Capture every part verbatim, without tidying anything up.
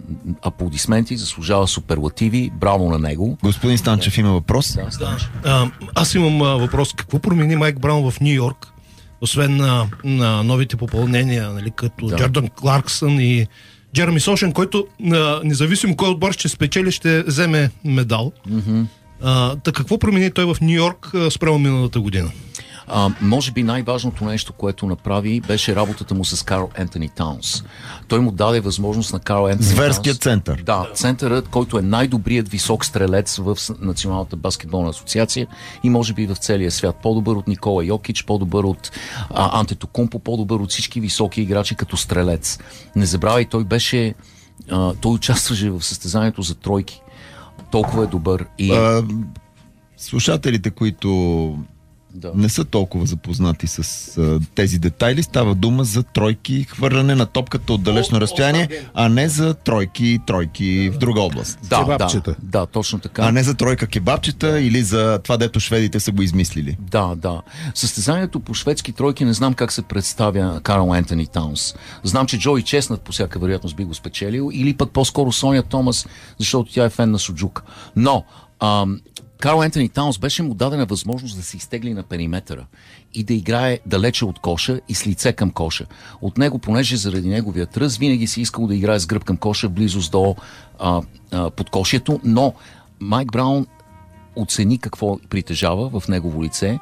аплодисменти, заслужава суперлативи, браво на него. Господин Станчев има въпрос. Да, Станчев. А, аз имам а, въпрос. Какво промени Майк Браун в Ню Йорк, освен на, на новите попълнения, нали, като да. Джордан Кларксън и Джереми Сошен, който а, независимо кой отбор ще спечели, ще вземе медал. Mm-hmm. А, так какво промени той в Ню Йорк а, спрямо миналата година? А, може би най-важното нещо, което направи, беше работата му с Карл Ентони Таунс. Той му даде възможност на Карл Ентони Таунс... Зверският център. Да, центърът, който е най-добрият висок стрелец в Националната баскетболна асоциация и може би в целия свят. По-добър от Никола Йокич, по-добър от а, Антетокумпо, по-добър от всички високи играчи като стрелец. Не забравяй, той беше... А, той участваше в състезанието за тройки. Толкова е добър. И... А, слушателите, които... Да. не са толкова запознати с а, тези детайли. Става дума за тройки, хвърляне на топката от далечно разстояние, а не за тройки, тройки в друга област. Да, да, да, точно така. А не за тройка кебабчета или за това, дето шведите са го измислили. Да, да. Състезанието по шведски тройки не знам как се представя Карл Ентони Таунс. Знам, че Джои Чеснат по всяка вероятност би го спечелил, или пък по-скоро Соня Томас, защото тя е фен на Суджука. Но ам, Карл Ентони Таунс беше му дадена възможност да се изтегли на периметъра и да играе далече от коша и с лице към коша. От него, понеже заради неговия тръс, винаги си искал да играе с гръб към коша, близост до а, а, подкошието, но Майк Браун оцени какво притежава в негово лице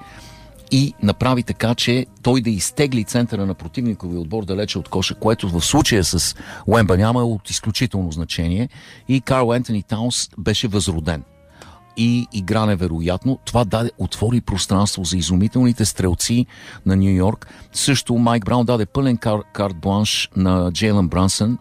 и направи така, че той да изтегли центъра на противниковия отбор далече от коша, което в случая с Уембаняма е от изключително значение, и Карл Ентони Таунс беше възроден и игра невероятно. Това даде, отвори пространство за изумителните стрелци на Ню Йорк. Също Майк Браун даде пълен кар, карт бланш на Джейлън Брансън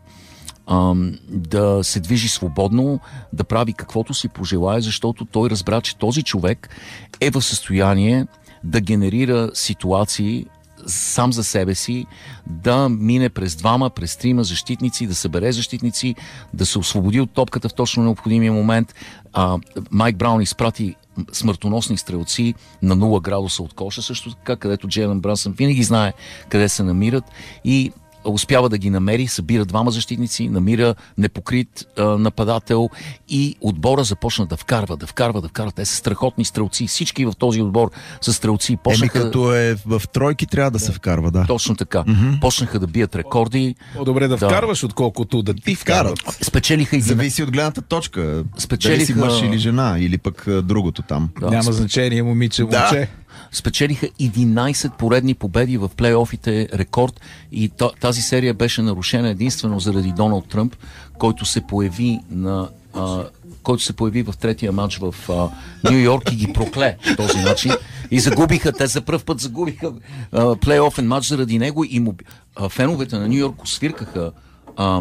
ам, да се движи свободно, да прави каквото си пожелае, защото той разбра, че този човек е в състояние да генерира ситуации сам за себе си, да мине през двама, през трима защитници, да събере защитници, да се освободи от топката в точно необходимия момент. А, Майк Браун изпрати смъртоносни стрелци на нула градуса от коша, също така, където Джейлън Брансън винаги знае къде се намират и успява да ги намери, събира двама защитници, намира непокрит а, нападател и отбора започна да вкарва, да вкарва, да вкарва. Те са страхотни стрелци. Всички в този отбор са стрелци. Почнаха... Еми като е в тройки трябва да, да се вкарва, да. Точно така. Mm-hmm. Почнаха да бият рекорди. По-добре да, да вкарваш, отколкото да ти вкарат. Спечелиха и... Зависи от гледната точка. Спечелиха... Дали си мъж или жена, или пък другото там. Да. Няма Сп... значение, момиче, момче. Да. Спечелиха единайсет поредни победи в плейофите, рекорд, и тази серия беше нарушена единствено заради Доналд Тръмп, който се появи на а, който се появи в третия матч в Ню Йорк и ги прокле по този начин. И загубиха, те за пръв път загубиха а, плейофен матч заради него и му, а, феновете на Ню Йорк освиркаха а,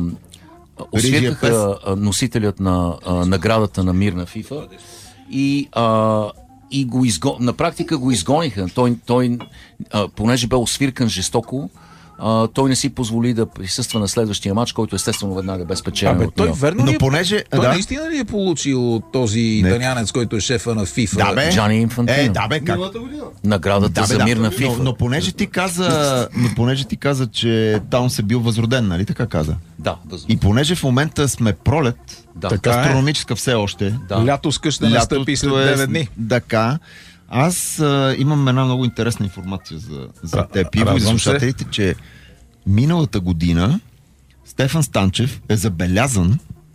освиркаха а, носителят на а, наградата на мир на ФИФА и а, и го изго... на практика го изгониха. Той, той а, понеже бе освиркан жестоко, а, той не си позволи да присъства на следващия матч, който естествено веднага бе спечелен. Абе, той верно Но ли, понеже, той да. наистина ли е получил този италианец, който е шефа на ФИФА? Да, бе. Джани Инфантино. Е, да, бе, как? Наградата да, бе, за мир да. на ФИФА. Но, но понеже ти каза, но понеже ти каза, че Таунс е бил възроден, нали така каза? Да, възроден. И понеже в момента сме пролет, да. така астрономическа все още. Да. Лято скъща настъпи след девет дни. Така. Аз а, имам една много интересна информация за, за теб и за слушателите, че миналата година Стефан Станчев е забелязан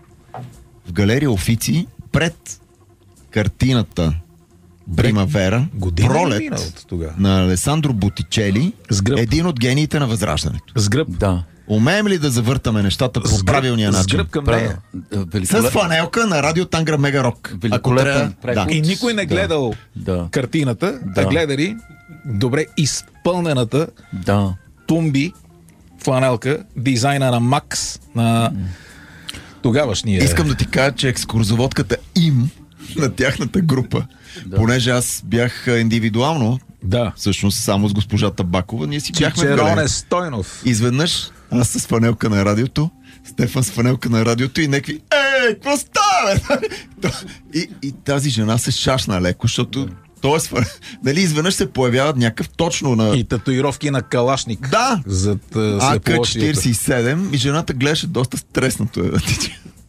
в галерия Офици пред картината Примавера, пролет на Алесандро Ботичели, един от гениите на Възраждането. С гръб. Да. Умеем ли да завъртаме нещата по гръб, правилния начин? С гръб към нея. С фланелка на радио Тангра Мега Рок. Великолепен да. И никой не гледал да. картината, да. а гледали добре изпълнената да. тумби фланелка, дизайна на Макс, на тогавашния... Искам да ти кажа, че екскурзоводката им на тяхната група, да. Понеже аз бях индивидуално, да. Всъщност само с госпожа Табакова, ние си бяхме в галерия. Стойнов. Изведнъж аз с фанелка на радиото, Стефан с фанелка на радиото и някакви ей, какво става? и, и тази жена се шашна леко, защото тоест, нали, изведнъж се появяват някакъв точно на... И татуировки на калашник. Да! Зад А К четирийсет и седем и жената гледаше доста стреснато.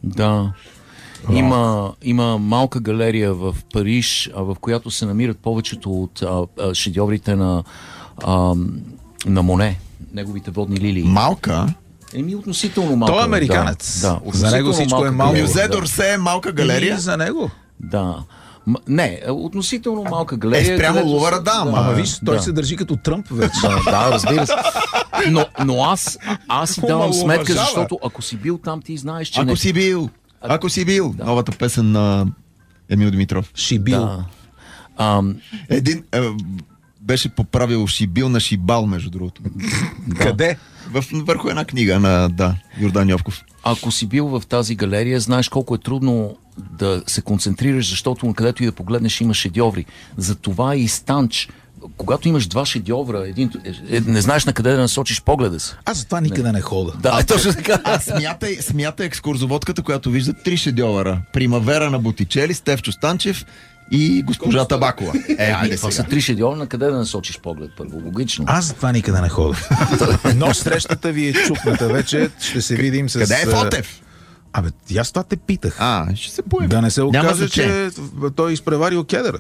Да. Има, има малка галерия в Париж, а, в която се намират повечето от а, а, шедьоврите на, а, на Моне, неговите водни лилии. Малка? Еми относително малка. Той е американец. Да, да, за него всичко е малко. Мюзе Дорсе е малка галерия? И за него. Да. М- не, относително малка галерия. Е, спрямо Лувъра, да, ама. Ама виж, той да. се държи като Тръмп вече. Да, да, разбира се. Но, но аз, аз си давам Омаловажава. сметка, защото ако си бил там, ти знаеш, че Ако не... си бил, ако си бил. Да. Новата песен на Емил Димитров. Шибил. Да. Ам, Един е, беше поправил Шибил на Шибал, между другото. Къде? В, върху една книга на да, Йордан Йовков. ако си бил в тази галерия, знаеш колко е трудно да се концентрираш, защото където и да погледнеш има шедьоври. Затова и Станч, когато имаш два шедьовра, един, е, не знаеш на къде да насочиш погледа си. Аз затова никъде не, не хода. Да, точно така. А смятай, смятай екскурзоводката, която вижда три шедьовъра. Примавера на Ботичели, Стефчо Станчев и госпожа Табакова. Е, айде Това сега. са три шедьовра, на къде да насочиш поглед първо, логично. Аз затова никъде не хода. Но срещата ви е чукната вече. Ще се видим с... Къде е Фотев? Абе, аз това те питах. А, ще се появи. Да не се Няма окаже, че той изпреварил кедъра.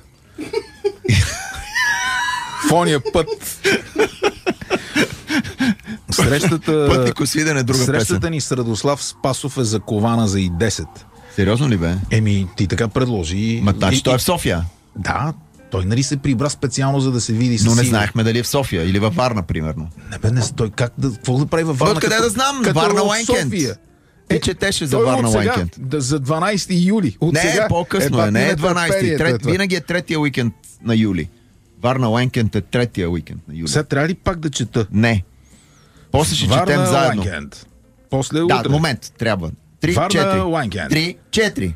В ония път. Срещата... Пътник освиден е друга Срещата песен. ни с Радослав Спасов е закована за и десет. Сериозно ли бе? Еми, ти така предложи. Ма значи И- той е и- в София. Да, той нали се прибра специално за да се види с Но не Сиви. знаехме дали е в София или във Варна, примерно. Не бе, не, той как да, какво да прави във Варна? Откъде като- да знам? като Варна от Уайкенд. София. Ти четеше за Той Варна от сега, Уайкенд. да, за дванайсети юли. От Не, сега, по-късно е. Не е дванайсети. нетърпението е Трет, това. винаги е третия уикенд на юли. Варна Уайкенд е третия уикенд на юли. Сега трябва ли пак да чета? Не. после ще Варна четем заедно. Уайкенд. После Да, утре. момент, трябва. Три, Варна четири. Уайкенд. Три, четири.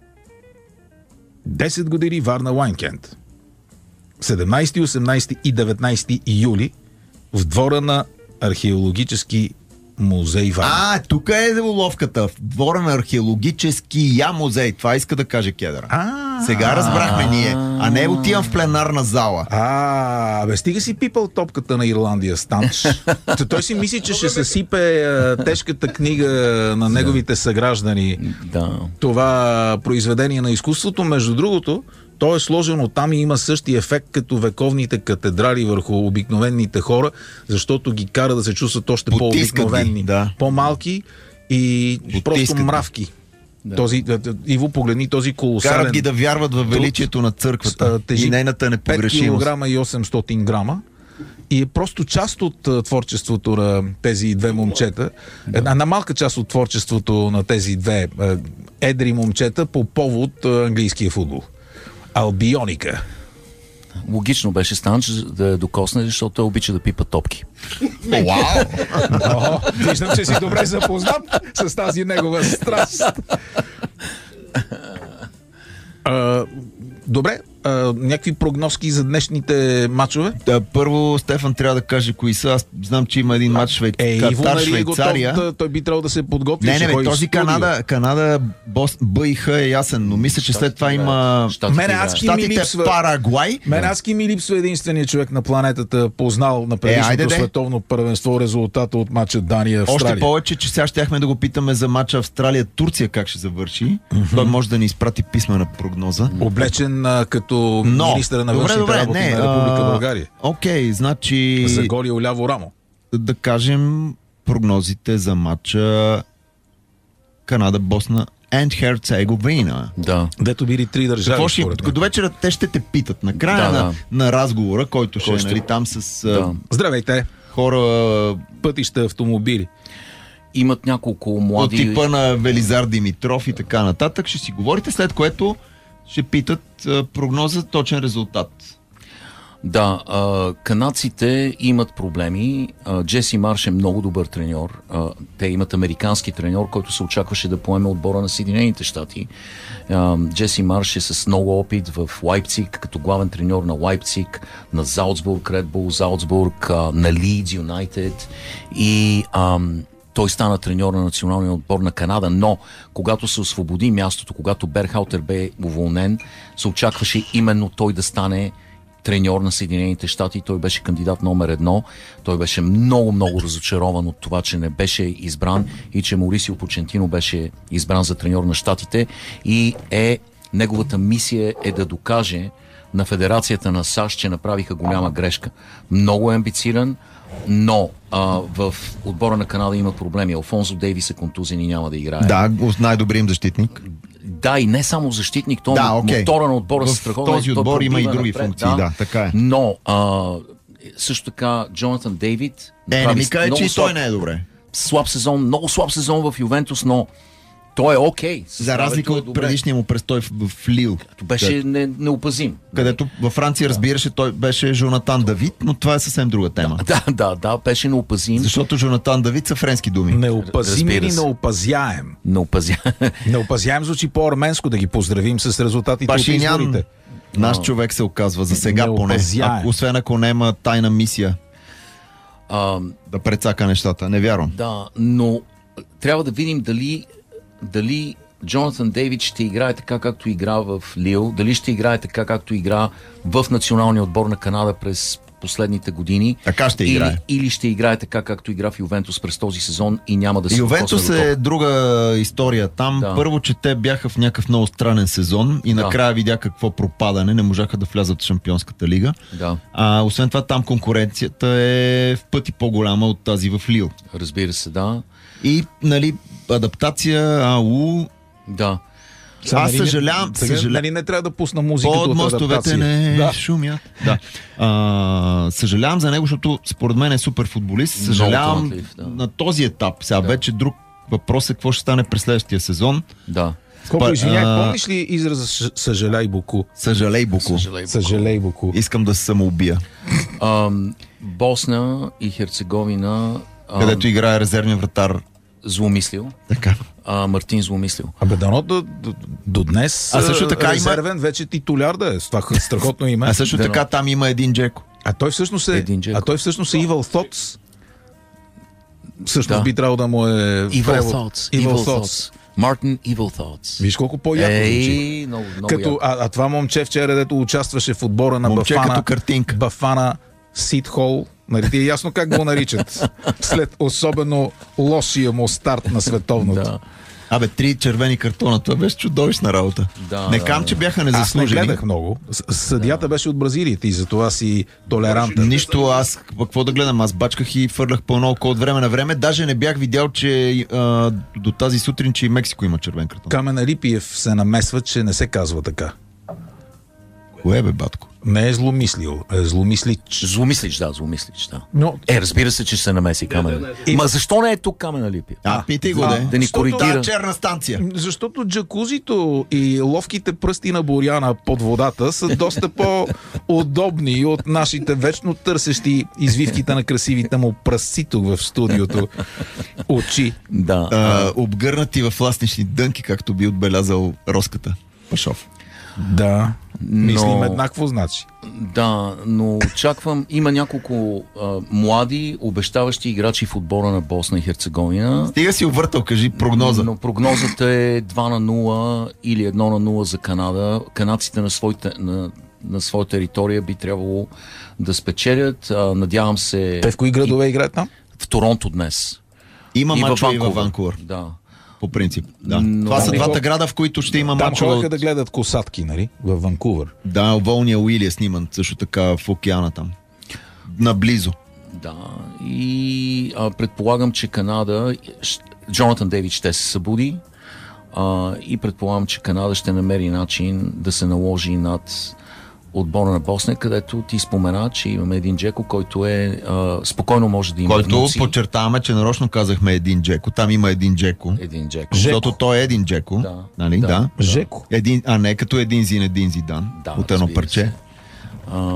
десет години Варна Уайкенд. седемнайсети, осемнайсети и деветнайсети юли в двора на археологически музей Варна. А, тук е уловката. В двора на археологическия музей. Това иска да каже Кедъра. А, Сега разбрахме ние. А не отивам в пленарна зала. А, бе, стига си пипал топката на Ирландия, Станч. Та той си мисли, че ще съсипе а, тежката книга на неговите съграждани. Да. Това произведение на изкуството, между другото, то е сложено там и има същия ефект като вековните катедрали върху обикновените хора, защото ги кара да се чувстват още Потискат по-обикновени, ги, да. по-малки и Потискат просто ги. мравки. Този, Иво, погледни този колосален... Карат ги да вярват в величието на църквата и нейната пет непогрешимост. килограма и осемстотин грама и е просто част от а, творчеството на тези две момчета. Една, една малка част от творчеството на тези две а, едри момчета по повод а, английския футбол. Албионика. Логично беше Станч да я докосне, защото той обича да пипа топки. Вау! О, виждам, че си добре запознат с тази негова страст. А, добре, а, някакви прогнозки за днешните матчове? Да, първо Стефан трябва да каже кои са. Аз знам, че има един матч Швейц... Е, Иво Катар, нали е готов Швейцария. да, той би трябвало да се подготви. Не, ще не, бе, ходи в този студио. Канада, Канада Бос, БИХ е ясен, но мисля, че след това има... Щатите Мене играят. адски ми Штатите липсва. Парагвай. Мен адски ми липсва единственият човек на планетата, познал на Е, предишното айде де. световно първенство резултата от матча Дания-Австралия. Още повече, че сега щяхме да го питаме за матча Австралия-Турция как ще завърши. Mm-hmm. Той може да ни изпрати писмена прогноза. Облечен а, като Но, министъра на добре, външните добре, работи не, на Република а, България. Окей, значи За голия ляво рамо. да кажем прогнозите за матча Канада-Босна and Herzegovina. Да. Дето били три държави. Какво ще... според мен. До вечера те ще те питат. Накрая Да, на, да. на разговора, който ще Кой е ще- нали, там с Да. а, Здравейте, хора пътища, автомобили. Имат няколко от млади... типа на Велизар Димитров и така нататък. Ще си говорите, след което ще питат а, прогноза, точен резултат. Да, а, канадците имат проблеми. А, Джеси Марш е много добър треньор. А, те имат американски треньор, който се очакваше да поеме отбора на Съединените щати. А, Джеси Марш е с много опит в Лайпциг, като главен треньор на Лайпциг, на Залцбург, Ред Бул Залцбург, а, на Лидс Юнайтед и... Ам, той стана треньор на националния отбор на Канада, но когато се освободи мястото, когато Берхалтер бе уволнен, се очакваше именно той да стане треньор на Съединените щати. Той беше кандидат номер едно. Той беше много, много разочарован от това, че не беше избран и че Маурисио Почентино беше избран за треньор на щатите. И е, неговата мисия е да докаже на Федерацията на САЩ, че направиха голяма грешка. Много е амбициран, но а, в отбора на Канада има проблеми. Алфонсо Дейвис е контузен и няма да играе. Да, най-добрият защитник. Да, и не само защитник, то да, okay. мотора на отбора в страховен. този отбор има и други напред, функции, да, да, така е. Но а, също така Джонатан Дейвид Е, не ми каже, че и слаб, той не е добре. Слаб сезон, много слаб сезон в Ювентус, но той е окей. Okay. За разлика от предишния му престой в, в Лил. Като беше където, не, неопазим. Където във Франция, разбираше, той беше Жонатан Давид, но това е съвсем друга тема. Да, да, да, беше неопазим. Защото Жонатан Давид са френски думи. Неопазим или неопазяем? Неопазяем. Неопазяем звучи по-арменско, да ги поздравим с резултатите Пашинян, от изборите. наш човек се оказва, за сега поне. А, освен ако нема тайна мисия а, да прецака нещата. Не вярвам. Да, но трябва да видим дали дали Джонатан Дейвид ще играе така, както игра в Лил, дали ще играе така, както игра в националния отбор на Канада през последните години. Така ще играе. Или, или ще играе така, както игра в Ювентус през този сезон и няма да се Ювентус е друга история. Там да. Първо, че те бяха в някакъв много странен сезон и накрая да. видя какво пропадане. Не можаха да влязат в Шампионската лига. Да. А, освен това, там конкуренцията е в пъти по-голяма от тази в Лил. Разбира се, да. И, нали, адаптация, АУ... Да. Сега, Аз нали, съжалявам... Сега, съжалявам нали не трябва да пусна музиката от адаптация. Под мостовете не да. шумят. Да. А, съжалявам за него, защото според мен е супер футболист. Съжалявам талантлив, да. на този етап. Сега да. вече друг въпрос е какво ще стане през следващия сезон. Да. Колко извиняй, помниш ли израза съжаляй Боку? Съжалей Боку. Съжалей, съжалей Боку. Искам да се самоубия. Ам, Босна и Херцеговина... Ам, където играе резервния вратар Зломислил. Така. А, Мартин Зломислил. Абе, дано до, до, до днес а също така резервен има... вече титуляр да е. С това страхотно име. А също така там има един Джеко. А той всъщност е, а той всъщност е Evil Thoughts. Всъщност да. би трябвало да му е... Evil превод. Thoughts. Evil, Evil Thoughts. Мартин Evil Thoughts. Виж колко по-яко звучи. Много, много като, а, а това момче вчера, дето участваше в отбора на момче Бафана. Като картинка. Бафана Ситхол. Нали ти е ясно как го наричат? След особено лошия му старт на световното. Да. Абе, три червени картона, това беше чудовищна работа. Да, не да, кам, да. че бяха незаслужени. Аз не гледах много. Съдията да. беше от Бразилия и затова си толерантен. Нищо, аз какво да гледам? Аз бачках и фърлях пълно око от време на време. Даже не бях видял, че а, до тази сутрин, че и Мексико има червен картон. Камен Алипиев се намесва, че не се казва така. Кое бе, батко? Не е зломислил, е зломислич. Зломислич, да, зломислич, да. Но... Е, разбира се, че се намеси Камен. Да, да, да. Ма защо не е тук Камен Алипиев? А, питай го, да. Да ни коригира. Да, черна станция. Защото джакузито и ловките пръсти на Боряна под водата са доста по-удобни от нашите вечно търсещи извивките на красивите му пръсци тук в студиото очи. Да. А, обгърнати в ластнични дънки, както би отбелязал Роската Пашов. Да, но, мислим еднакво, значи. Да, но очаквам, има няколко а, млади, обещаващи играчи в отбора на Босна и Херцеговина. Стига си обвъртал, кажи прогноза. Но прогнозата е два на нула или едно на нула за Канада. Канадците на, своите, на, на своя територия би трябвало да спечелят. А, надявам се... Те в кои градове и... играят там? В Торонто днес. Има мачове и във Ванкувър. Да. По принцип, да. Но, Това са не, двата града, в които ще има там мачове. Там ходеха от... да гледат косатки, нали? В Ванкувър. Да, Волния Уили е сниман също така в океана там. Наблизо. Да. И а, предполагам, че Канада... Джонатан Дейвид ще се събуди а, и предполагам, че Канада ще намери начин да се наложи над отбора на Босна, където ти спомена, че имаме един Джеко, който е а, спокойно може да има който внуци. Подчертаваме, че нарочно казахме един Джеко. Там има един Джеко. Един Джеко. Защото той е един Джеко. Да. Нали? Да. Да. Жеко. Един, а не като един Зин, един Зидан. Да, от едно парче. А,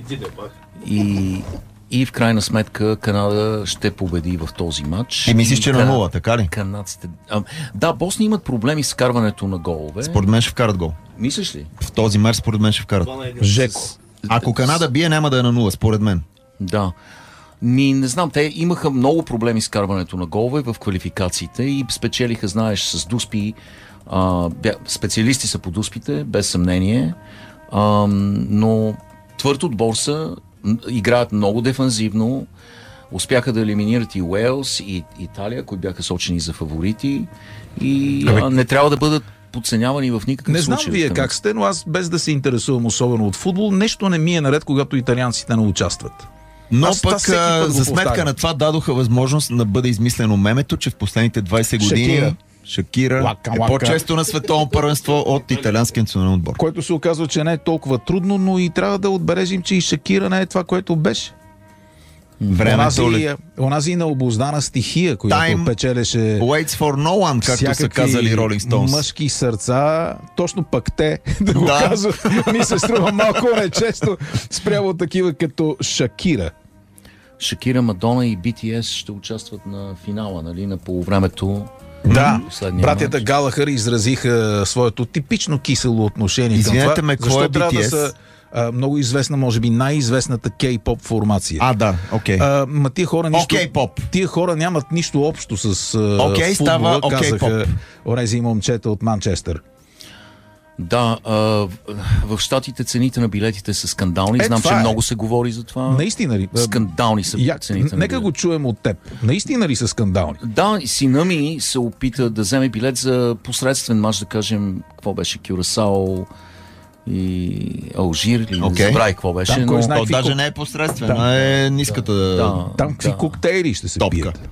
и, и в крайна сметка Канада ще победи в този матч. Ти мислиш, че на нула, така ли? Канадците... А, да, Босни имат проблеми с вкарването на голове. Според мен ще вкарат гол. Мислиш ли? В този мач според мен ще вкарат. Жеко. Ако Канада бие, няма да е на нула, според мен. Да. Ми, не знам, те имаха много проблеми с карването на голове в квалификациите и спечелиха, знаеш, с дуспи. А, специалисти са по дуспите, без съмнение. А, но твърд отбор са, играят много дефанзивно, успяха да елиминират и Уелс, и Италия, които бяха сочени за фаворити и а, не трябва да бъдат подценявани в никакъв не случай. Не знам вие как сте, но аз без да се интересувам особено от футбол, нещо не ми е наред, когато италианците не участват. Но аз, пък за сметка на това дадоха възможност да бъде измислено мемето, че в последните двайсет години Шакира, Шакира лака, е лака. по-често на световно първенство от италианския национален отбор. Което се оказва, че не е толкова трудно, но и трябва да отбележим, че и Шакира не е това, което беше. Времето ли? Онази необуздана стихия, която Time печелеше waits for no one, както са казали Rolling Stones. Мъжки сърца, точно пък те, да го да. казват, ми се струва малко нечесто спрямо такива като Шакира. Шакира, Мадона и Би Ти Ес ще участват на финала, нали, на полувремето. Да, братята Галахър изразиха своето типично кисело отношение Извинете към това. Ме, защо е трябва Би Ти Ес? Да са а, много известна, може би най-известната кей-поп формация. А, да, окей. Okay. ма тия хора нищо... Okay, pop. Тия хора нямат нищо общо с okay, футбола, става okay, казаха pop. онези момчета от Манчестър. Да, а, в щатите цените на билетите са скандални. Е, Знам, че е. много се говори за това. Наистина ли? Скандални са Я, цените на Нека билет. го чуем от теб. Наистина ли са скандални? Да, сина ми се опита да вземе билет за посредствен мач, да кажем, какво беше, Кюрасао и Алжир, или okay. не забравих какво беше. Там, но... То даже не е посредствен, а е ниската... Да, Там какви да. коктейли ще се Топка. пият?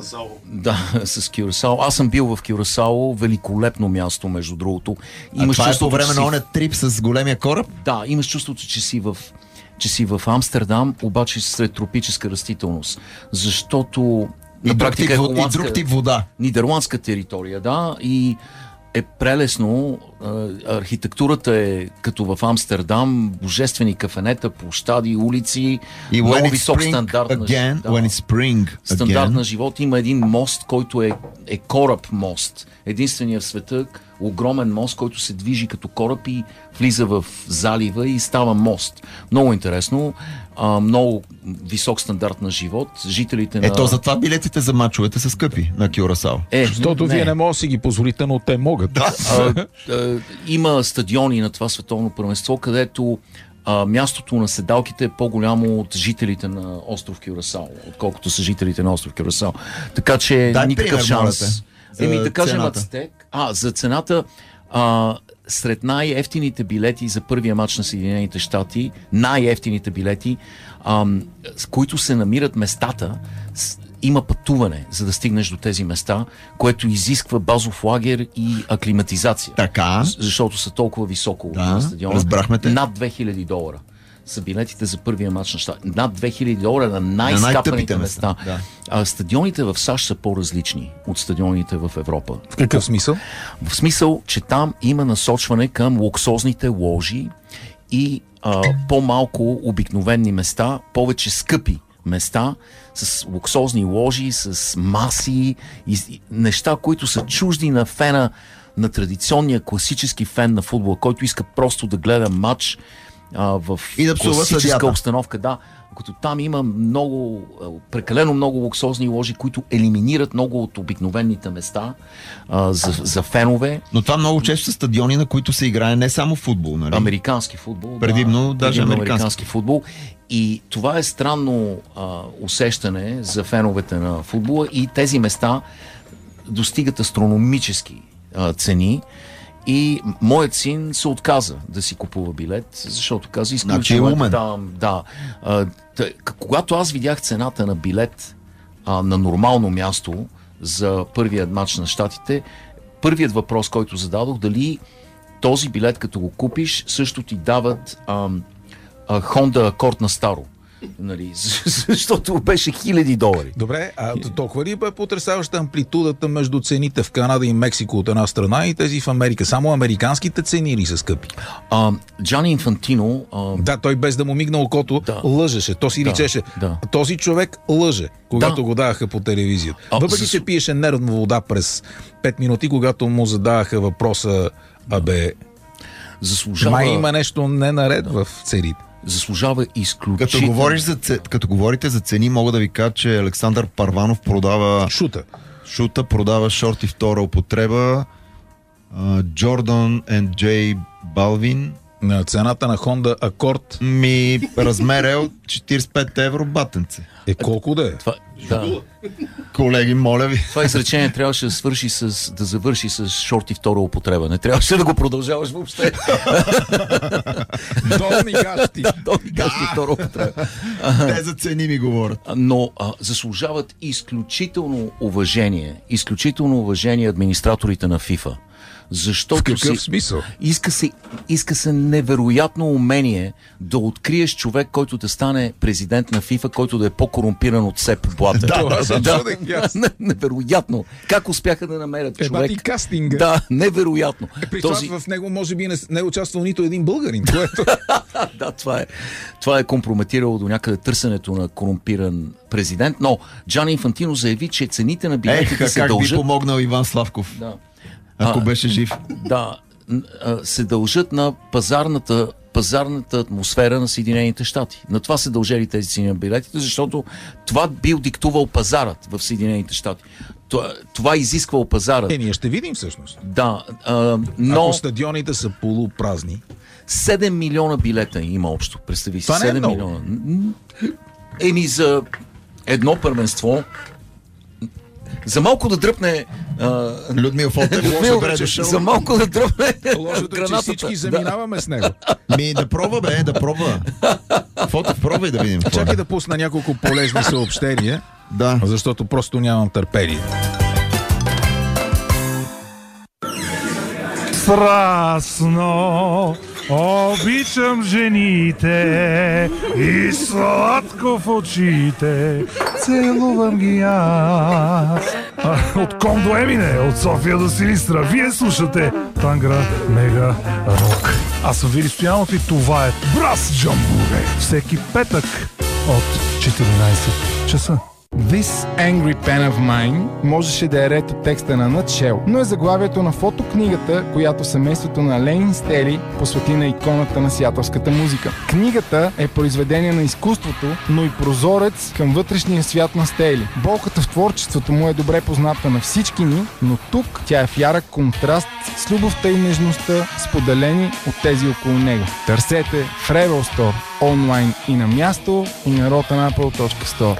Да, с Кюрасао. Аз съм бил в Кюрасао, великолепно място, между другото. Имаш а това е по време на оня трип с големия кораб? Да, имаш чувството, че си в, че си в Амстердам, обаче сред тропическа растителност. Защото и на практика друг, е тип, и друг тип вода. Нидерландска територия, да, и е прелесно. Архитектурата е като в Амстердам, божествени кафенета, площади, улици, и много висок стандарт на again, да, when it's spring стандарт again. на живот. Има един мост, който е, е кораб мост. Единствения в света огромен мост, който се движи като кораб и влиза в залива и става мост. Много интересно. А, много висок стандарт на живот. Жителите на... Ето, затова билетите за мачовете са скъпи на Кюрасао. Е, защото не. вие не може да си ги позволите, но те могат. Да. А, а, има стадиони на това световно първенство, където а, мястото на седалките е по-голямо от жителите на остров Кюрасао, отколкото са жителите на остров Кюрасао. Така че дай никакъв пример, шанс. Еми да кажем цената. Ацтек. А, за цената а, сред най-ефтините билети за първия матч на Съединените щати, най-ефтините билети, а, с които се намират местата, с, има пътуване, за да стигнеш до тези места, което изисква базов лагер и аклиматизация. Така. Защото са толкова високо да, на стадиона. Разбрахме те. Над две хиляди долара са билетите за първия матч на щати. Над две хиляди долара на най-скапаните места. места. Да. А, стадионите в САЩ са по-различни от стадионите в Европа. В какъв смисъл? В смисъл, че там има насочване към луксозните ложи и а, по-малко обикновени места, повече скъпи места, с луксозни ложи, с маси и, и неща, които са чужди на фена, на традиционния класически фен на футбола, който иска просто да гледа матч а, в и да класическа обстановка. Да, като там има много, прекалено много луксозни ложи, които елиминират много от обикновените места а, за, за фенове. Но това много често са стадиони, на които се играе не само футбол, нали? Американски футбол. Предимно, да, даже предимно американски. американски футбол. И това е странно а, усещане за феновете на футбола и тези места достигат астрономически а, цени. И моят син се отказа да си купува билет, защото каза, значи е умен. Да, да. А, тъ, когато аз видях цената на билет а, на нормално място за първият матч на щатите, първият въпрос, който зададох, дали този билет, като го купиш, също ти дават а, а, Honda Accord на старо. Нали, защото беше хиляди долари. Добре, а толкова ли бе потресаваща амплитудата между цените в Канада и Мексико от една страна и тези в Америка? Само американските цени ли са скъпи? А, Джани Инфантино... А... Да, той без да му мигна окото, да. лъжеше. То си да, речеше. Да. Този човек лъже, когато да. го даваха по телевизията. А, Въпреки, за... че пиеше нервна вода през пет минути, когато му задаваха въпроса, абе, заслужава... май има нещо не наред да. в цените. Заслужава изключително. Като, говориш за, като говорите за цени, мога да ви кажа, че Александър Парванов продава шута. Шута, продава шорти втора употреба. Джордан енд Джей Балвин Цената на Honda Accord Ми размер е от четирийсет и пет евро батенце. е колко да е? Това, да. Колеги, моля ви. Това изречение трябваше да свърши с, да завърши с шорти втора употреба. Не трябваше да го продължаваш въобще. Долни гащи. Долни гащи втора употреба. Те за цени ми говорят. Но а, заслужават изключително уважение. Изключително уважение администраторите на FIFA. Защото В какъв си, смисъл? Иска се, иска се невероятно умение да откриеш човек, който да стане президент на FIFA, който да е по-корумпиран от Сеп Блатер. Да, Това се да, чудех и аз. невероятно. Как успяха да намерят Еба човек? ти кастинга. Да, невероятно. Е, при Този... това в него може би не, не е участвал нито един българин, което... да, това е, това е компрометирало до някъде търсенето на корумпиран президент, но Джани Инфантино заяви, че цените на билетите Ех, се как дължат... би помогнал Иван Славков, Да. ако А, беше жив. Да, н- а, се дължат на пазарната, пазарната атмосфера на Съединените щати. На това се дължали тези цени на билетите, защото това бил диктувал пазарът в Съединените щати. Това, това изисквал пазарът. Е, ние ще видим всъщност. Да, а, но Ако стадионите са полупразни. седем милиона билета има общо. Представи си, Това не е седем много. милиона. Еми за едно първенство, за малко да дръпне а, Людмил Фотев, Людмил, добре дошъл. за малко да дръпне Лошото е, че гранатата. всички Да. заминаваме с него. Ми да пробва, бе, да пробва. Фотев, пробвай да видим. какво е. Чакай да пусна няколко полезни съобщения, Да. защото просто нямам търпение. Страстно обичам жените и сладко в очите целувам ги аз. А, от Ком до Емине, от София до Силистра, вие слушате Тангра Мега Рок. Аз съм Вили Стоянов и това е Брас Джамбуре. Всеки петък от четиринайсет часа. This Angry Pen of Mine можеше да е ред от текста на Nutshell, но е заглавието на фотокнигата, която семейството на Ленин Стели посвети на иконата на сиатълската музика. Книгата е произведение на изкуството, но и прозорец към вътрешния свят на Стели. Болката в творчеството му е добре позната на всички ни, но тук тя е в ярък контраст с любовта и нежността, споделени от тези около него. Търсете в Rebel Store онлайн и на място, и на rotanapple точка store.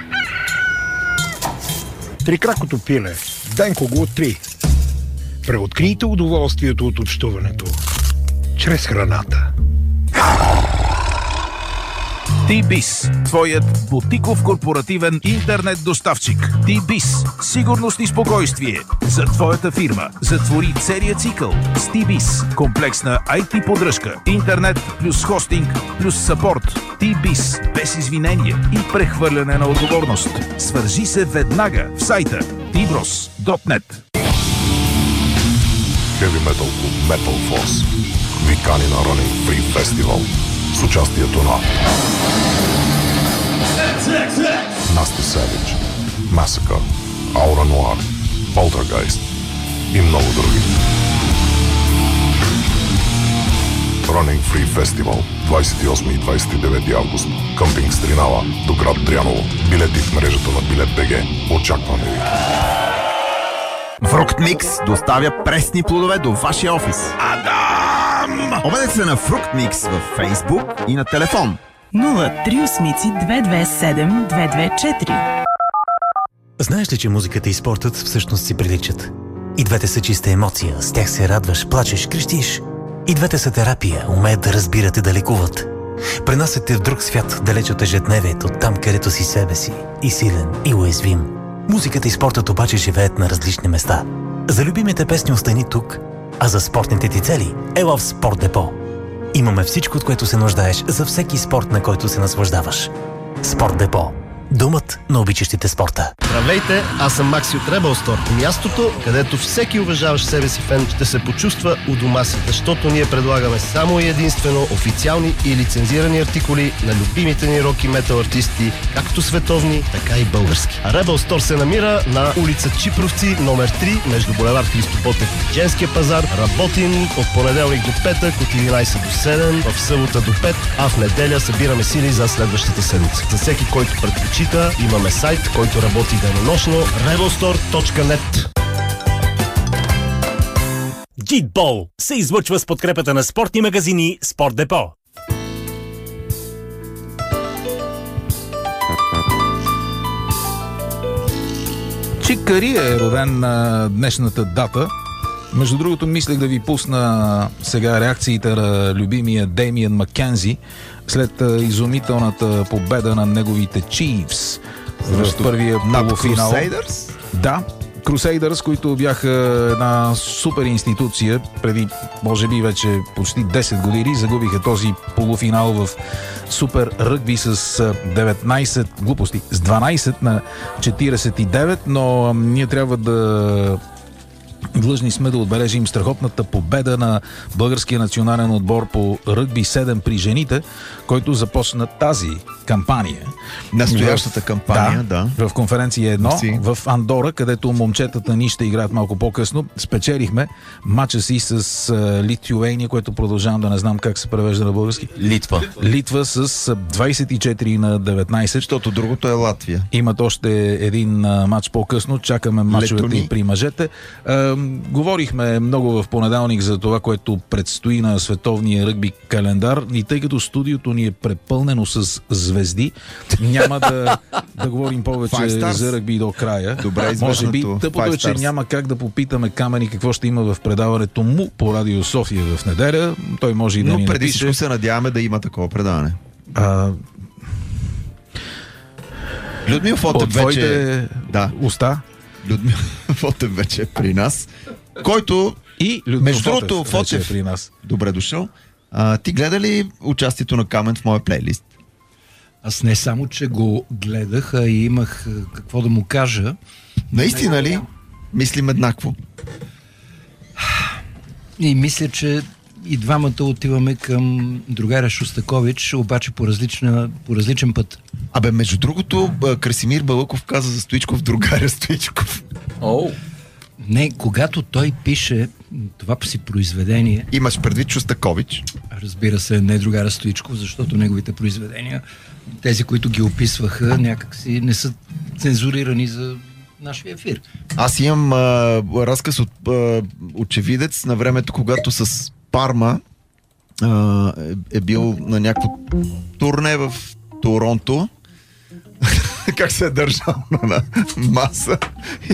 Трикракото пиле. Денко го три. Преоткрийте удоволствието от общуването чрез храната. T-Biz, твоят бутиков корпоративен интернет доставчик. T-Biz, сигурност и спокойствие за твоята фирма. Затвори целият цикъл с T-Biz. Комплексна ай ти поддръжка, интернет плюс хостинг плюс съпорт. T-Biz, без извинение и прехвърляне на отговорност. Свържи се веднага в сайта ти брос точка нет. Heavy Metal Club Metal Force ви кани на Running Free Festival с участието на Nasty Savage, Massacre, Aura Noir, Poltergeist и много други. Running Free Festival двайсет и осми и двайсет и девети август. Къмпинг Стринава до град Дряново. Билети в мрежата на Билет БГ. Очакваме ви. Фрукт Микс доставя пресни плодове до вашия офис. Адам! Обадете се на Фрукт Микс във Фейсбук и на телефон нула три осмици две две седем две две четири. Знаеш ли, че музиката и спортът всъщност си приличат? И двете са чиста емоция, с тях се радваш, плачеш, крещиш. И двете са терапия, умеят да разбират и да лекуват. Пренасят те в друг свят, далеч от ежедневието, там където си себе си, и силен, и уязвим. Музиката и спортът обаче живеят на различни места. За любимите песни остани тук, а за спортните ти цели ела в Спорт Депо. Имаме всичко, от което се нуждаеш за всеки спорт, на който се наслаждаваш. Спорт Депо. Думът на обичащите спорта. Здравейте, аз съм Макси от Rebel Store. Мястото, където всеки уважаващ себе си фен ще се почувства у дома си, защото ние предлагаме само и единствено официални и лицензирани артикули на любимите ни рок и метал артисти, както световни, така и български. А Rebel Store се намира на улица Чипровци, номер три, между булевард Христо Ботев и Женския пазар. Работим от понеделник до петък, от единайсет до седем, в събота до пет, а в неделя събираме сили за следващата седмица. За всеки, който предпочита, имаме сайт, който работи денонощно rebel store точка нет. Джитбол се излъчва с подкрепата на спортни магазини Спорт Депо. Чик Кари е роден на днешната дата. Между другото, мислех да ви пусна сега реакциите на любимия Деймиан Маккензи след изумителната победа на неговите Chiefs в първия полуфинал. Crusaders? Да, Crusaders, които бяха една супер институция преди, може би, вече почти десет години. Загубиха този полуфинал в супер ръгби с деветнайсет глупости, с дванайсет на четирийсет и девет, но ние трябва да длъжни сме да отбележим страхотната победа на българския национален отбор по ръгби седем при жените, който започна тази кампания. Настоящата кампания, да. да. В конференция едно в Андора, където момчетата ни ще играят малко по-късно. Спечелихме матча си с Литюейния, което продължавам да не знам как се превежда на български. Литва. Литва с двайсет и четири на деветнайсет. Защото другото е Латвия. Имат още един матч по-късно. Чакаме матчовете и при мъжете. Е, говорихме много в понеделник за това, което предстои на световния ръгби календар. И тъй като студиото ни е препълнено с звезди, няма да, да говорим повече за ръгби до края. Добре, може би тъпото е, че няма как да попитаме Камени какво ще има в предаването му по Радио София в неделя. Той може и да Но ни преди напише. всичко се надяваме да има такова предаване. А... Людмил Фотев вече... Да. Уста. Людмил Фотев вече е при нас, който... И Людмил между Фотев, другото, Фотев е при нас. Добре дошъл. А, ти гледа ли участието на Камен в моя плейлист? Аз не само, че го гледах, а и имах какво да му кажа. Наистина ли? Мислим еднакво. И мисля, че и двамата отиваме към другаря Шостакович, обаче по, различна, по различен път. Абе, между другото, Красимир Балъков каза за Стоичков другаря Стоичков. О! Не, когато той пише това си произведение... Имаш предвид Шостакович? Разбира се, не другаря Стоичков, защото неговите произведения, тези, които ги описваха, някакси не са цензурирани за нашия ефир. Аз имам а, разказ от а, очевидец на времето, когато с Парма а, е, е бил на някакво турне в Торонто. Как се е държал на маса. И,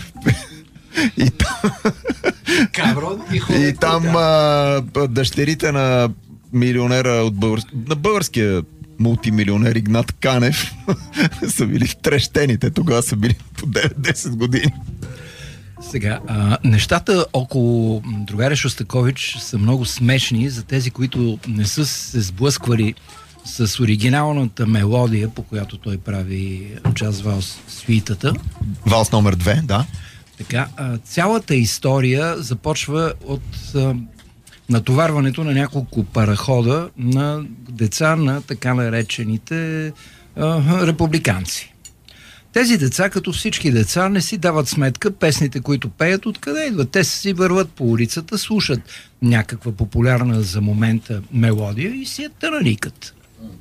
и там, Каброн, и, и там а, дъщерите на милионера от българ... на българския мултимилионер Игнат Канев са били втрещените. Тогава са били по девет-десет години. Сега, а, нещата около другаря Шостакович са много смешни за тези, които не са се сблъсквали с оригиналната мелодия, по която той прави джаз валс свитата. Валс номер две, да. Така, а, цялата история започва от а, натоварването на няколко парахода на деца на така наречените а, републиканци. Тези деца, като всички деца, не си дават сметка песните, които пеят, откъде идват. Те си върват по улицата, слушат някаква популярна за момента мелодия и си я тънаникат.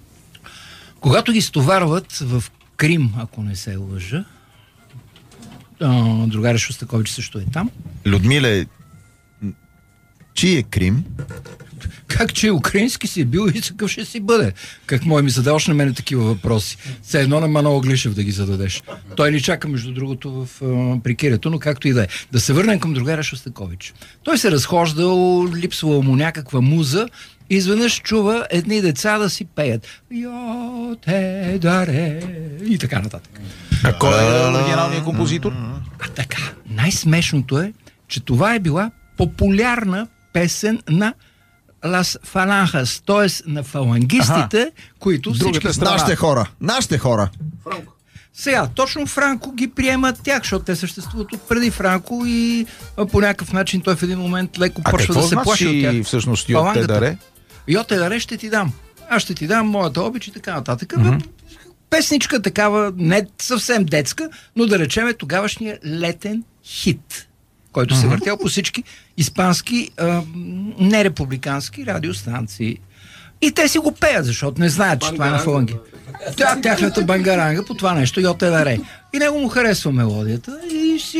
Когато ги стоварват в Крим, ако не се лъжа, другаря Шостакович също е там. Людмиле, чи е Крим? Как че украински си бил и такъв ще си бъде? Как мой ми задаваш на мене такива въпроси? Все едно на Манол Глишев да ги зададеш. Той ни чака, между другото, в а, прикирето, но както и да е. Да се върнем към другаря Шостакович. Той се разхождал, липсвала му някаква муза и изведнъж чува едни деца да си пеят. Йо те даре и така нататък. А кой е оригиналният композитор? А така, най-смешното е, че това е била популярна песен на Лас Фаланхас, т.е. на фалангистите, ага, които всички... Нашите хора, нашите хора. Франко. Сега, точно Франко ги приема тях, защото те съществуват от преди Франко и а, по някакъв начин той в един момент леко а почва да се плаши от тях. А всъщност Йо те даре? Йо те даре ще ти дам. Аз ще ти дам моята обич и така нататък. Mm-hmm. Песничка такава, не съвсем детска, но да речеме тогавашния летен хит, който се въртял по всички испански а, нерепубликански радиостанции. И те си го пеят, защото не знаят, че това е на фаланги. Тя, тяхната бангаранга по това нещо, Йо те даре. И него му харесва мелодията и си я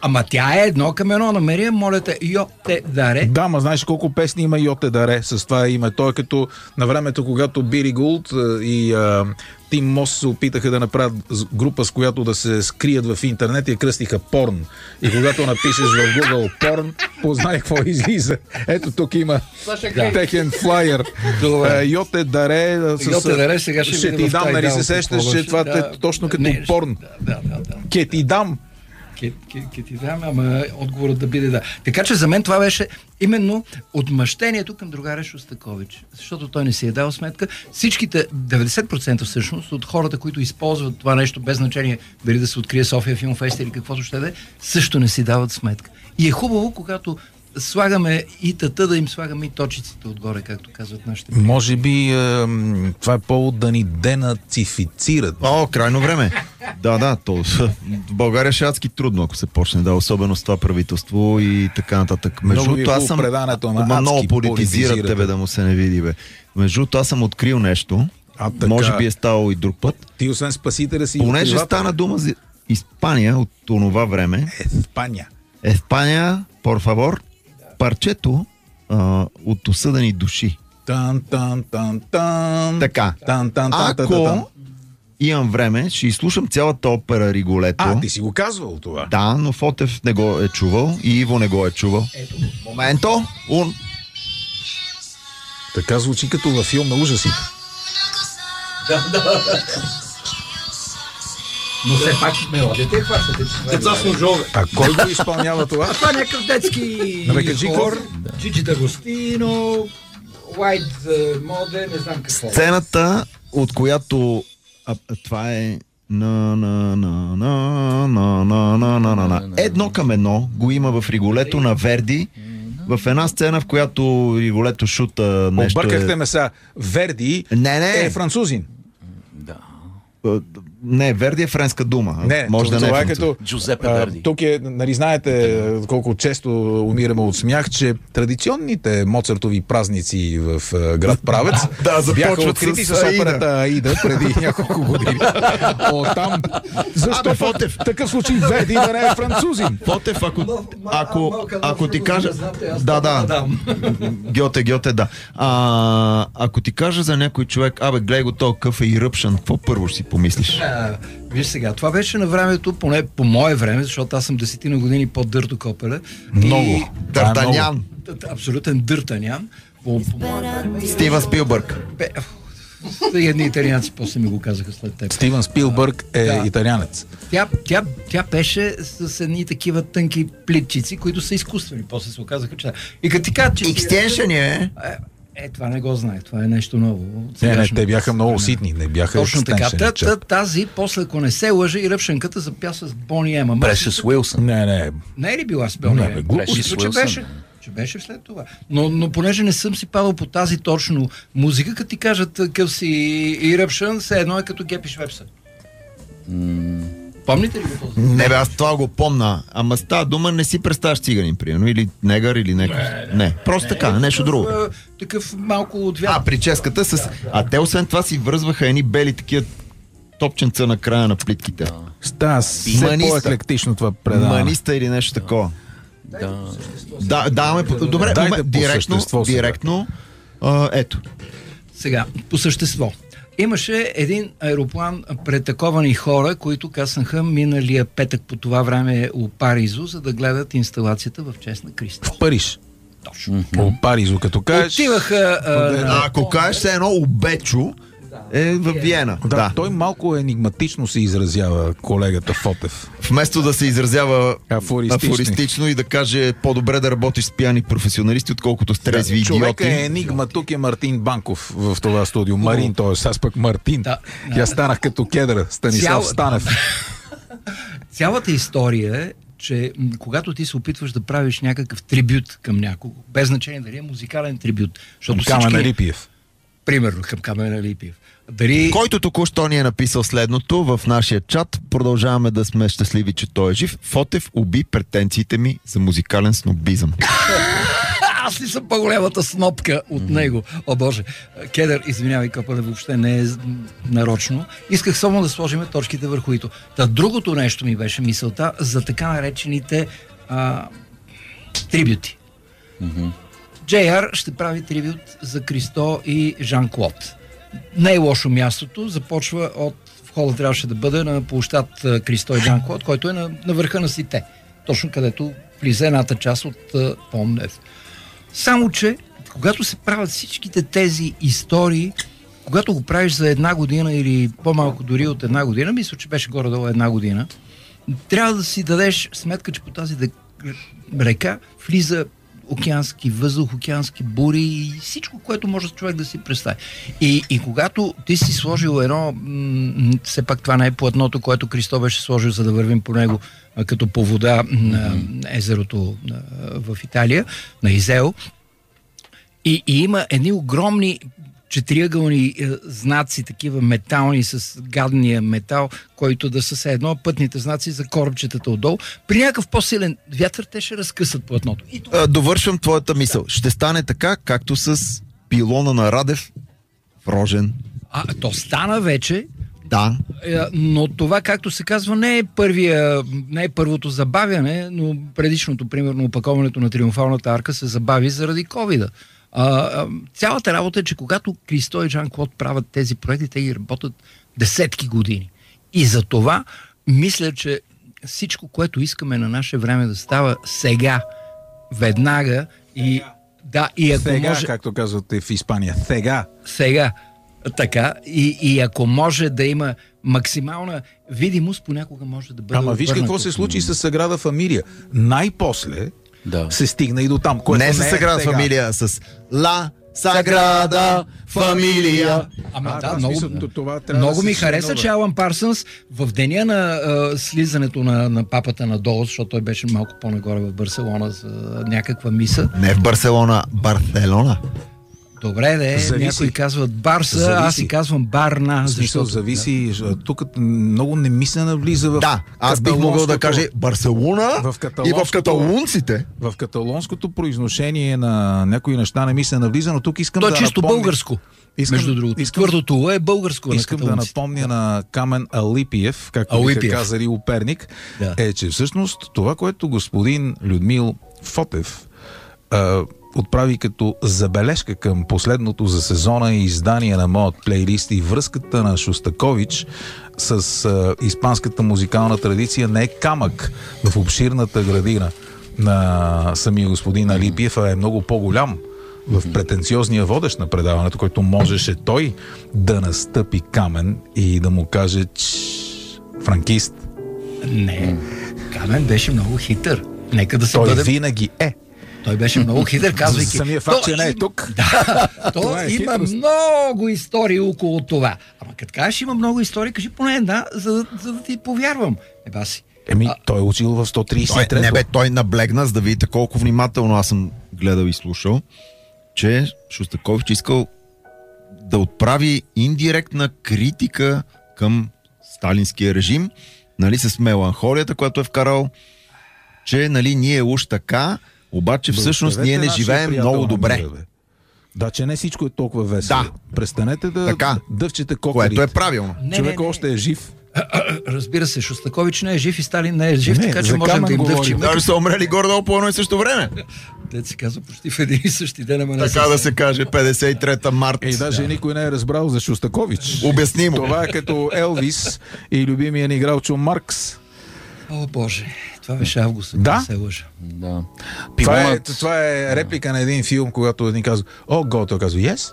Ама тя е едно към едно. Намери, моля те, йо те даре. Да, ма знаеш колко песни има йо те даре с това име. Той е като на времето, когато Били Гулд и а, Тим Мос се опитаха да направят група, с която да се скрият в интернет и я кръстиха порн. И когато напишеш в Google порн, познай какво излиза. Ето тук има да. техен флайер. Йо те даре. С, йо те даре, сега ще, ще ти дам, нали се сещаш, че това да, е точно като не, порн. Да, да, да. Ке ти дам. Ке, ке, ке ти дам, ама отговорът да биде да. Така че за мен това беше именно отмъщението към другаря Шостакович. Защото той не си е дал сметка. Всичките, деветдесет процента всъщност, от хората, които използват това нещо без значение, дали да се открие София Филм Фест или каквото ще да е, също не си дават сметка. И е хубаво, когато слагаме и тата, да им слагаме и точиците отгоре, както казват нашите приятели. Може би е, това е повод да ни денацифицират. О, крайно време. Да, да, то в България ще е адски трудно, ако се почне, да, особено с това правителство и така нататък. Между другото, аз съм предането на адски много политизират тебе да му се не види, бе. Между другото, аз съм открил нещо. А, така, може би е ставало и друг път. Ти освен спасителя си. Понеже стана дума за Испания от това време. Испания. Испания, por favor. Парчето а, от осъдени души. Тан, тан, тан, тан. Така. Тан, тан, тан, Ако тан, тан. имам време, ще изслушам цялата опера Риголето. А, ти си го казвал това? Да, но Фотев не го е чувал и Иво не го е чувал. Ето. Моменто. Un... Така звучи като във филм на ужасите. Да, да. Но все пак мелодията е хващате. Деца с ножове. А кой го изпълнява това? А това е някакъв детски хор. Джиджи Д'Агостино, White Mode, не знам какво. Сцената, от която а, това е на на на на на на на на на на едно към едно го има в Риголето на Верди. В една сцена, в която Риголето шута нещо. Объркахте е... ме сега. Верди не, не. е французин. Да. Не, Верди е френска дума. Не, може да не е като Джузепе Верди. Тук е, нали знаете, колко често умираме от смях, че традиционните моцартови празници в град Правец да, бяха открити с, с операта Аида преди няколко години. Оттам, защо в такъв случай Верди да не е французин? Фотев, ако, ако, ако ти кажа... Да, да. Гьоте, Гьоте, да. А, ако ти кажа за някой човек, абе, гледай го този къв е и ръпшан, какво първо ще си помислиш? А, виж сега, това беше на времето, поне по мое време, защото аз съм десетина години под Дърто Копеле. Много. Дъртанян. Абсолютен Дъртанян. По, по мое време. Стивън Спилбърг. Бе, едни италианци после ми го казаха след теб. Стивън Спилбърг е да. италианец. Тя, тя, тя беше с едни такива тънки плитчици, които са изкуствени. После се оказаха, че... И като ти кажа, че... Екстеншън е... Е, това не го знае, това е нещо ново. Не, не, те бяха много ситни, не бяха точно така. Та, тази, после, ако не се лъжа, и ръпшенката запя с Бони Ема. Пресис Уилсън. Не, не. Не е ли била с Бони Ема? Глупост, че беше. Че беше след това. Но, но понеже не съм си падал по тази точно музика, като ти кажат къв си и ръпшън, все едно е като Гепи Швепса. Mm. Помните ли го този? Не бе, аз това го помна. Ама с тази дума не си представяш циганин, примерно. Или негър, или някой. Не, не, не. Просто не, така, нещо друго. Такъв малко отвят. А, прическата с... А те освен това си връзваха едни бели такива топченца на края на плитките. Ста, все по-еклектично това предаване. Маниста или нещо такова. Да. Да, даваме... Добре, дайте директно, директно. А, ето. Сега, по същество. Имаше един аероплан претаковани хора, които каснаха миналия петък по това време у Паризо, за да гледат инсталацията в чест на Кристос. В Париж? Точно. У Паризо, като кажеш... Отиваха... А, ако кажеш се едно обечо, е в Виена. Да, да, той малко енигматично се изразява, колегата Фотев. Вместо да се изразява афористично, афористично и да каже по-добре да работиш с пияни професионалисти, отколкото с трезви идиоти. Човека е енигма, тук е Мартин Банков в това студио. Марин, т.е. аз пък Мартин. Да. Я станах като кедър, Станислав Цял... Станев. Цялата история е, че когато ти се опитваш да правиш някакъв трибют към някого, без значение дали е музикален трибют, защото Камен всички... Липиев. Примерно към Камен Липиев. Дали... Който току-що ни е написал следното в нашия чат, продължаваме да сме щастливи, че той е жив. Фотев уби претенциите ми за музикален снобизъм. аз ли съм по-голямата снопка от mm-hmm. него? О, Боже. Кедър, извинявай, Копале, въобще не е нарочно. Исках само да сложим точките върху ито. Та другото нещо ми беше мисълта за така наречените а, трибюти. Mm-hmm. Джей Ар ще прави трибют за Кристо и Жан-Клод. Не е лошо мястото, започва от входа трябваше да бъде на площад Кристо и Жан-Клод, който е на, на върха на Сите. Точно където влиза едната част от uh, Пон-Нев. Само, че когато се правят всичките тези истории, когато го правиш за една година или по-малко дори от една година, мисля, че беше горе-долу една година, трябва да си дадеш сметка, че по тази река влиза океански въздух, океански бури и всичко, което може човек да си представи. И, и когато ти си сложил едно, м- все пак това не е платното, което Кристо беше сложил, за да вървим по него а, като по вода на езерото а, в Италия, на Изео, и, и има едни огромни четириъгълни е, знаци, такива метални с гадния метал, който да са се едно пътните знаци за корабчетата отдолу. При някакъв по-силен вятър те ще разкъсат платното. И това... Довършвам твоята мисъл. Ще стане така, както с пилона на Радев в Рожен. А, то стана вече. Да. Но това, както се казва, не е, първия, не е първото забавяне, но предишното, примерно, опаковането на Триумфалната арка се забави заради ковида. А, а, цялата работа е, че когато Кристо и Жан-Клод правят тези проекти, те ги работят десетки години. И за това мисля, че всичко, което искаме на наше време да става сега, веднага и да, и ако сега, може... както казвате в Испания, сега. Сега, така. И, и ако може да има максимална видимост, понякога може да бъде... Ама виж какво се случи с Саграда Фамилия. Най-после да. се стигна и до там. Не с Саграда е Фамилия, с Ла Саграда Фамилия. Ама да, много, това много ми хареса, нова. Че Алан Парсънс в деня на а, слизането на, на папата надолу, защото той беше малко по-нагоре в Барселона за някаква миса. Не в Барселона, Барселона. Добре, де, зависи. Някои казват Барса, зависи. Аз си казвам Барна. Защото зависи, да. Тук много немислена влиза в... Да, аз бих могъл да кажа Барселона в и в каталунците. В каталонското произношение на някои неща немислена влиза, но тук искам То да е чисто напомня... българско. Искам, между другото. Искам, Твърдото е българско. Искам да напомня на Камен Алипиев, както Алипиев. биха казали у Перник, да. е, че всъщност това, което господин Людмил Фотев а, отправи като забележка към последното за сезона и издание на моят плейлист и връзката на Шостакович с а, испанската музикална традиция не е камък в обширната градина на самия господин Алипиев, а е много по-голям в претенциозния водещ на предаването, който можеше той да настъпи Камен и да му каже ч... франкист. Не, Камен беше много хитър. Нека да се той бъде... винаги е. Той беше много хитър, казвайки... Самия факт, че не е тук. Да, то е има хитрост. много истории около това. Ама като кажеш има много истории, кажи поне една, за, за да ти повярвам. Еба си. Еми, а... той е учил в сто тридесет и трета. Не бе, той наблегна, за да видите колко внимателно аз съм гледал и слушал, че Шостакович искал да отправи индиректна критика към сталинския режим, нали, с меланхолията, която е вкарал, че, нали, ние уж така, обаче всъщност ние не живеем много добре. Мира, да, че не всичко е толкова весело. Да. Престанете да така, дъвчете кокалите. което е правилно. Човек още е жив. Разбира се, Шостакович не е жив и Сталин не е жив, не, така че можем да им дъвчим. Даже са умрели горе-долу по едно и също време. Те се казва почти в един и същи ден, ама не така да се каже, петдесет и трета марта. И даже да. Никой не е разбрал за Шостакович. Обяснимо. Това е като Елвис и любимия ни игралчо Маркс. О, Боже, това беше август, да? Не се лъжа. Да. Това, е, това е реплика на един филм, когато един казва, о, го, той казва, yes.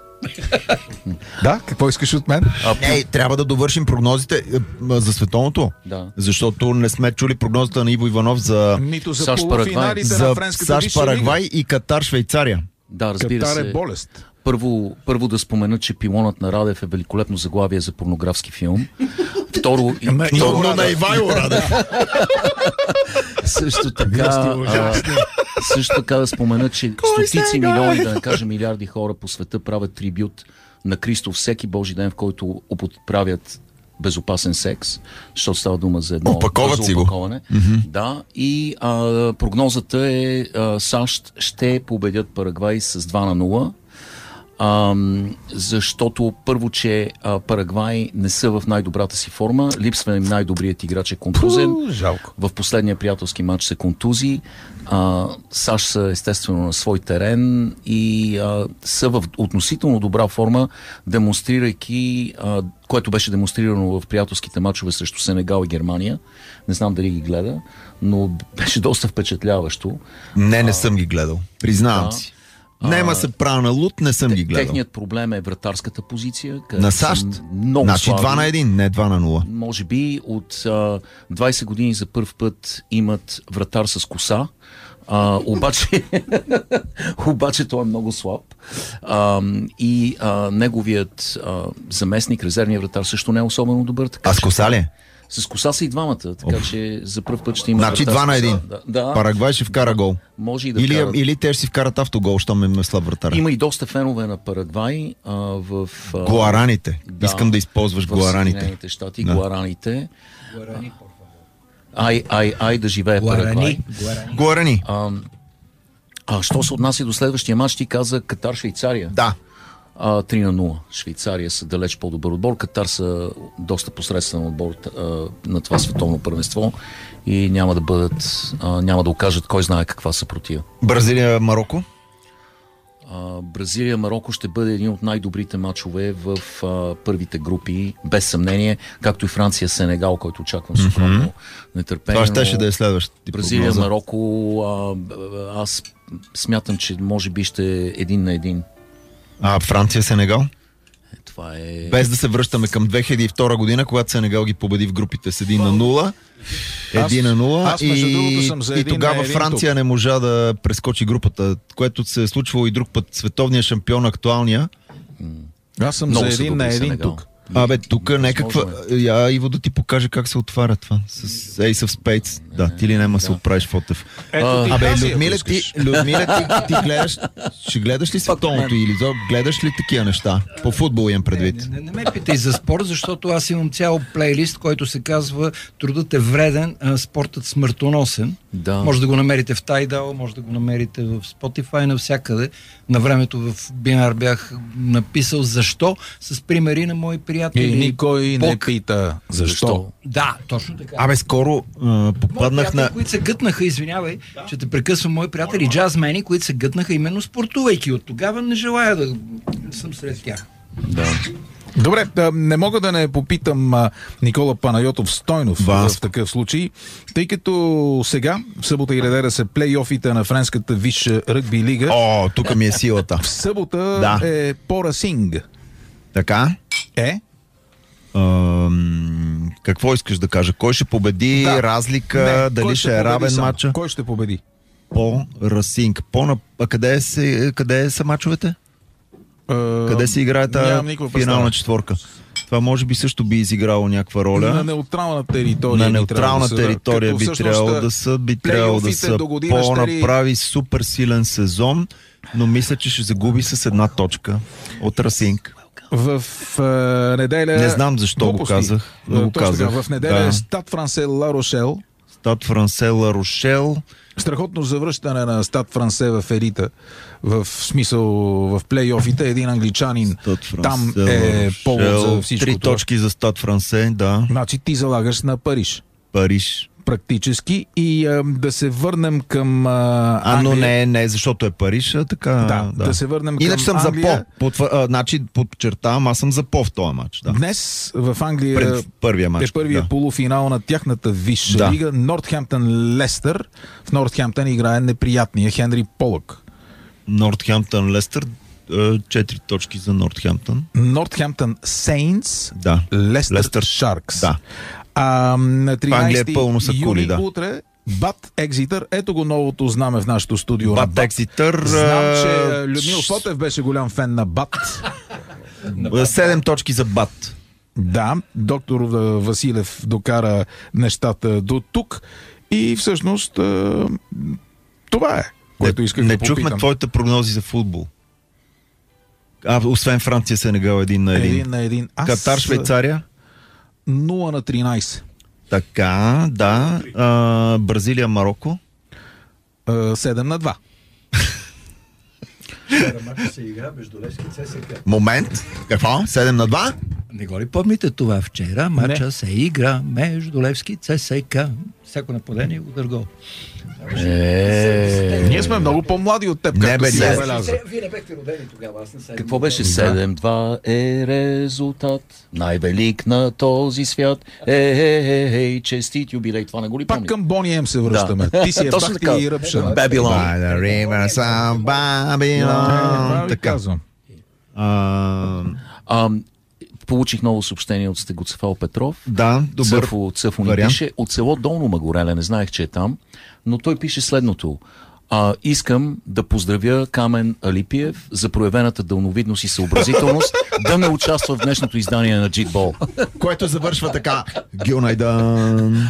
Да, какво искаш от мен? Ей, трябва да довършим прогнозите за световното. Да. Защото не сме чули прогнозата на Иво Иванов за САЩ Парагвай, за САЩ Парагвай и Катар Швейцария. Да, разбира Катар се. е болест. Първо, първо да спомена, че Пилонът на Радев е великолепно заглавие за порнографски филм. Второ, и... Второ на Ивайло Радев. Също така, а, също така да спомена, че стотици милиони, да не кажа милиарди хора по света правят трибют на Кристо всеки Божи ден, в който употребяват безопасен секс, защото става дума за едно опаковат си го. опаковане. Mm-hmm. Да, и а, прогнозата е а, САЩ ще победят Парагвай с два на нула. Um, защото първо, че а, Парагвай не са в най-добрата си форма, липсва им най-добрият играч е контузен. Пу, жалко. В последния приятелски матч се контузи. А, САЩ са естествено на свой терен и а, са в относително добра форма, демонстрирайки, а, което беше демонстрирано в приятелските матчове срещу Сенегал и Германия. Не знам дали ги гледа, но беше доста впечатляващо. Не, не съм ги гледал. Признавам да. си. Нема се правя на лут, не съм ги гледал. Техният проблем е вратарската позиция. На САЩ? Значи два на един, не два на нула. Може би от а, двайсет години за първ път имат вратар с коса. А, обаче, обаче той е много слаб. А, и а, неговият а, заместник, резервният вратар, също не е особено добър. Така, а с коса ли е? С коса са и двамата, така Оф. че за първ път ще има... Значи два на един. Да, да. Парагвай ще вкара гол. Може и да или, вкарат... или те ще си вкарат автогол, щом им е слаб вратар. Има и доста фенове на Парагвай а, в... А... Гуараните. Да, искам да използваш в гуараните. В Съединените щати, да. Гуараните. Гуарани, ай, ай, ай да живее Парагвай. Гуарани. Гуарани. А, а, що се отнася до следващия матч, ти каза Катар-Швейцария. Да. А, три на нула. Швейцария са далеч по-добър отбор. Катар са доста посредствен отбор а, на това световно първенство и няма да бъдат, а, няма да окажат кой знае каква съпротива. Бразилия, Марокко? А, Бразилия, Марокко ще бъде един от най-добрите матчове в а, първите групи, без съмнение, както и Франция, Сенегал, който очаквам с огромно mm-hmm. нетърпение. Това ще да е следващ. Бразилия, Марокко, а, аз смятам, че може би ще е един на един. А Франция, Сенегал? Е, това е... Без да се връщаме към две хиляди и втора година, когато Сенегал ги победи в групите с един на нула. един на нула аз, между другото, съм за и един тогава на един Франция тук. Не можа да прескочи групата, което се е случвало и друг път. Световния шампион, актуалния. Аз съм Много за един на един Сенегал. тук. Абе, тук някаква... Я, Иво, да ти покаже как се отваря това. С Ace of Spades. Да, ти ли няма да се оправиш, Фотев. Ето ти Абе, тази, Людмила, ако ти, искаш. Людмила, ти, ти гледаш... Ще гледаш ли световното или гледаш ли такива неща? По футбол имам предвид. Не, не, не ме питай за спорт, защото аз имам цял плейлист, който се казва Трудът е вреден, а спортът смъртоносен. Да. Може да го намерите в Tidal, може да го намерите в Spotify, навсякъде. На времето в Бинар бях написал защо, с примери на мои приятели. И никой Пок... не пита защо. защо. Да, точно така. Абе, скоро а, попаднах на... които се гътнаха, извинявай, да. че те прекъсвам, мои приятели джазмени, които се гътнаха именно спортувайки. От тогава не желая да съм сред тях. Да. Добре, да, не мога да не попитам а, Никола Панайотов Стойнов в, в такъв случай, тъй като сега, в събота и неделя са плейофите на френската висша ръгби лига. О, тук ми е силата. В събота да. е по-расинг. Така? Е? Ам, какво искаш да кажа? Кой ще победи? Да. Разлика? Не, дали ще е равен матча? Кой ще победи? По-расинг. По-на... А къде, се, къде са матчовете? Uh, Къде се играе тази финална четворка? Това може би също би изиграло някаква роля. На неутрална територия. На неутрална да територия би трябвало да са, би трябвало да са по-направи супер силен сезон, но мисля, че ще загуби с една точка от Расинг. В uh, неделя... Не знам защо глупости. го казах. Но го казах. Така, в неделя да. Стад Франсе Ла Рошел. Стад Франсе Ла Рошел. Страхотно завръщане на Стад Франсе в елита, в смисъл в плейофите. Един англичанин там е повод за всичко. Три точки за Стад Франсе, да. Значи ти залагаш на Париж. Париж. Практически. И а, да се върнем към а, А, но не, не, защото е Париж, а така... Да, да, да се върнем към Иначе съм Англия. за по. Под, а, значи подчертавам, аз съм за по в този матч. Да. Днес в Англия Пред първия матч, е първия да. полуфинал на тяхната висша да. лига. Нортхемптън Лестър. В Нортхемптън играе неприятния Хенри Полък. Нортхемптън Лестър. Четири точки за Нортхемптън. Нортхемптън Сейнтс. Да. Лестър Шаркс. Да. А, на тринайсети е юни да. утре Бат Екзитър. Ето го новото знаме в нашото студио. Бат Екзитър. Знам, че Людмил Фотев беше голям фен на Бат. Седем точки за Бат. Да, доктор Василев докара нещата до тук и всъщност това е, което исках не да попитам. Не чухме твоите прогнози за футбол. А, освен Франция, Сенегал един на един. Един на един. Аз... Катар, Швейцария? нула на тринайсет. Така, да. А, Бразилия, Мароко. А, седем на два. Вчера мача се игра между Левски и ЦСКА. Момент. Какво? седем на два? Не го ли помните това? Вчера мача се игра между Левски и ЦСКА. Всяко нападение го дърго. Е, Ние сме много по-млади от теб, Не, както бе, си не. забеляза. Вие не бехте родени тогава, аз не съм. Какво беше седем-два е резултат, най-велик на този свят. Е, е, е, е, честит юбилей. Това не го ли Пак помни? към Бони Ем се връщаме. Да. Ти си е Точно бахти така. и ръпшана. Бабилон. By the rivers of Babylon. Така. А, А, получих ново съобщение от Стегоцефал Петров. да, добър Цъфо, Цъфо ни вариант. пише от село Долно Магореле, не знаех, че е там, но той пише следното. А, искам да поздравя Камен Алипиев за проявената дълновидност и съобразителност да не участва в днешното издание на Джитбол. Което завършва така. Гюнайдан.